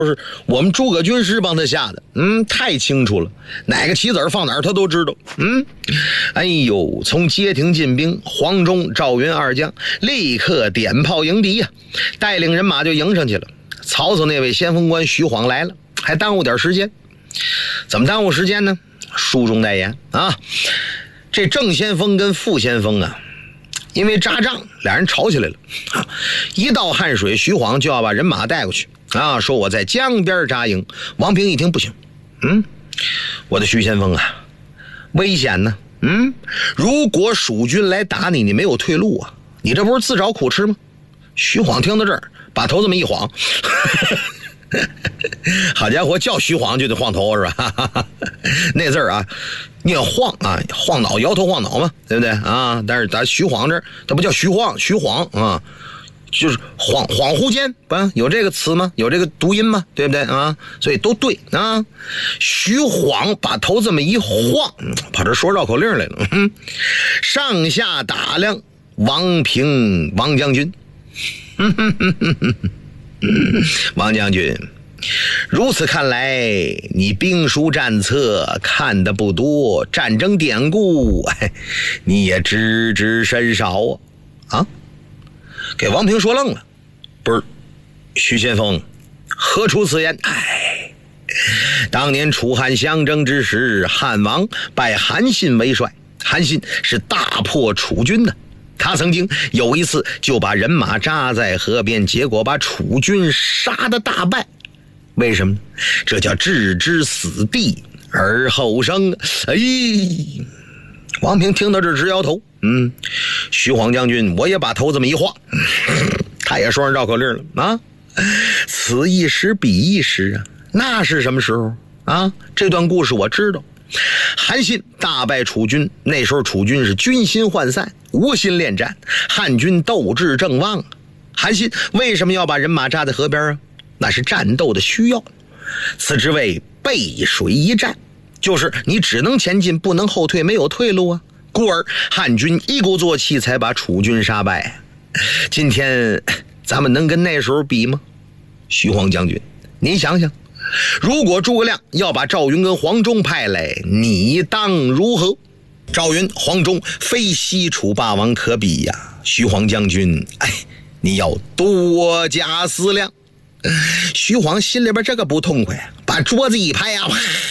是我们诸葛军师帮他下的，太清楚了，哪个棋子放哪儿他都知道。哎呦，从街亭进兵，黄忠、赵云二将立刻点炮迎敌呀，带领人马就迎上去了。曹操那位先锋官徐晃来了，还耽误点时间。怎么耽误时间呢？书中代言啊，这正先锋跟副先锋啊，因为扎仗俩人吵起来了。一到汉水，徐晃就要把人马带过去啊，说我在江边扎营。王平一听不行，我的徐先锋啊，危险呢。如果蜀军来打你，你没有退路啊，你这不是自找苦吃吗？徐晃听到这儿，把头这么一晃。好家伙，叫徐晃就得晃头是吧？那字儿啊念晃啊，晃脑，摇头晃脑嘛，对不对啊？但是咱徐晃这儿他不叫徐晃，徐晃啊，就是恍惚间，不有这个词吗？有这个读音吗？对不对啊？所以都对啊。徐晃把头这么一晃，跑这说绕口令来了。上下打量王平王将军。王将军，如此看来，你兵书战策看得不多，战争典故你也知甚少啊！给王平说愣了，不是，徐先锋，何出此言？当年楚汉相争之时，汉王拜韩信为帅，韩信是大破楚军的。他曾经有一次就把人马扎在河边，结果把楚军杀得大败。为什么呢？这叫置之死地而后生。王平听到这直摇头。徐晃将军，我也把头这么一晃，他也说上绕口令了啊。此一时彼一时啊，那是什么时候啊？这段故事我知道。韩信大败楚军，那时候楚军是军心涣散，无心恋战，汉军斗志正旺。韩信为什么要把人马扎在河边啊？那是战斗的需要，此之谓背水一战，就是你只能前进不能后退，没有退路啊。故而汉军一鼓作气才把楚军杀败。今天咱们能跟那时候比吗？徐晃将军，您想想，如果诸葛亮要把赵云跟黄忠派来，你当如何？赵云、黄忠非西楚霸王可比呀！徐晃将军，你要多加思量。徐晃心里边这个不痛快，把桌子一拍啊！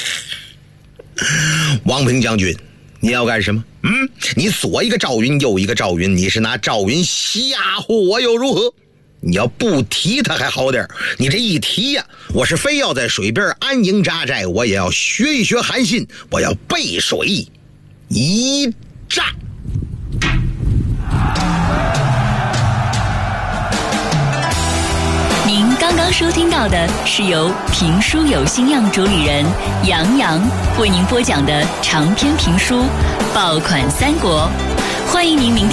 王平将军，你要干什么？你左一个赵云，右一个赵云，你是拿赵云吓唬我又如何？你要不提他还好点，你这一提呀，我是非要在水边安营扎寨，我也要学一学韩信，我要背水一战。 您刚刚收听到的是由评书有心样主理人杨洋为您播讲的长篇评书《爆款三国》，欢迎您聆听。